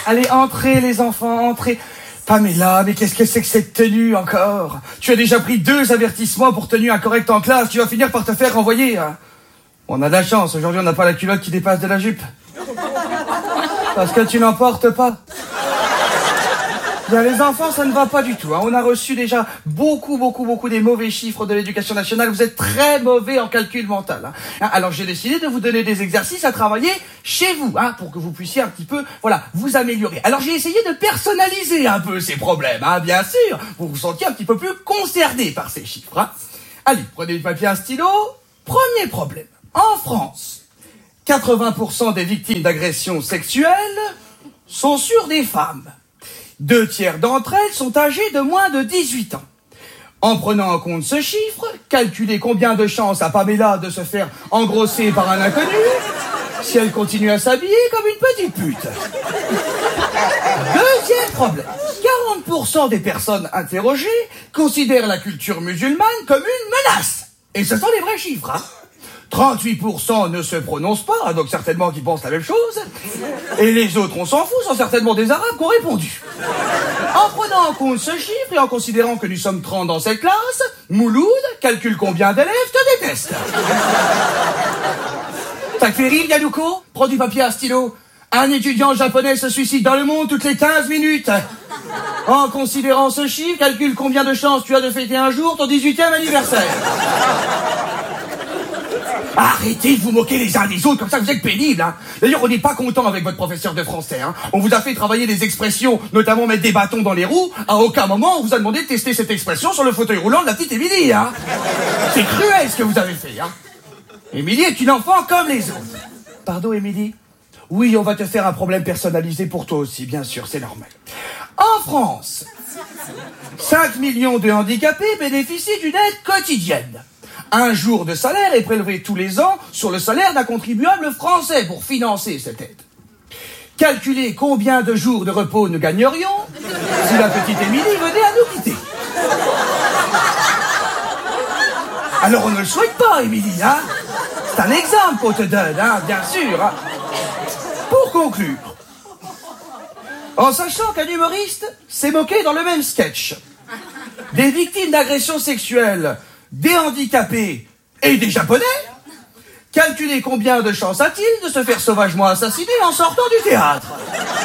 Allez, entrez les enfants, entrez. Pamela, mais qu'est-ce que c'est que cette tenue encore? Tu as déjà pris 2 avertissements pour tenue incorrecte en classe, tu vas finir par te faire renvoyer. Hein. On a de la chance, aujourd'hui on n'a pas la culotte qui dépasse de la jupe. Parce que tu n'en portes pas. Bien, les enfants, ça ne va pas du tout. Hein. On a reçu déjà beaucoup des mauvais chiffres de l'éducation nationale. Vous êtes très mauvais en calcul mental. Hein. Alors j'ai décidé de vous donner des exercices à travailler chez vous, hein, pour que vous puissiez un petit peu, voilà, vous améliorer. Alors j'ai essayé de personnaliser un peu ces problèmes, hein, bien sûr. Vous vous sentiez un petit peu plus concerné par ces chiffres. Hein. Allez, prenez du papier, un stylo. Premier problème. En France, 80% des victimes d'agressions sexuelles sont sur des femmes. 2/3 d'entre elles sont âgées de moins de 18 ans. En prenant en compte ce chiffre, calculez combien de chances a Pamela de se faire engrosser par un inconnu si elle continue à s'habiller comme une petite pute. Deuxième problème. 40% des personnes interrogées considèrent la culture musulmane comme une menace. Et ce sont les vrais chiffres, hein. 38% ne se prononcent pas, donc certainement qu'ils pensent la même chose. Et les autres, on s'en fout, sont certainement des Arabes qui ont répondu. En prenant en compte ce chiffre et en considérant que nous sommes 30 dans cette classe, Mouloud calcule combien d'élèves te détestent. Ça te fait rire, Yanouko? Prends du papier à stylo. Un étudiant japonais se suicide dans le monde toutes les 15 minutes. En considérant ce chiffre, calcule combien de chances tu as de fêter un jour ton 18e anniversaire. Arrêtez de vous moquer les uns des autres, comme ça vous êtes pénibles. Hein. D'ailleurs, on n'est pas content avec votre professeur de français. Hein. On vous a fait travailler des expressions, notamment mettre des bâtons dans les roues. À aucun moment, on vous a demandé de tester cette expression sur le fauteuil roulant de la petite Émilie. Hein. C'est cruel ce que vous avez fait. Hein. Émilie est une enfant comme les autres. Pardon, Émilie? Oui, on va te faire un problème personnalisé pour toi aussi, bien sûr, c'est normal. En France, 5 millions de handicapés bénéficient d'une aide quotidienne. 1 jour de salaire est prélevé tous les ans sur le salaire d'un contribuable français pour financer cette aide. Calculez combien de jours de repos nous gagnerions si la petite Émilie venait à nous quitter. Alors on ne le souhaite pas, Émilie, hein. C'est un exemple qu'on te donne, hein, bien sûr. Hein. Pour conclure, en sachant qu'un humoriste s'est moqué dans le même sketch des victimes d'agressions sexuelles, des handicapés et des Japonais, calculez combien de chances a-t-il de se faire sauvagement assassiner en sortant du théâtre.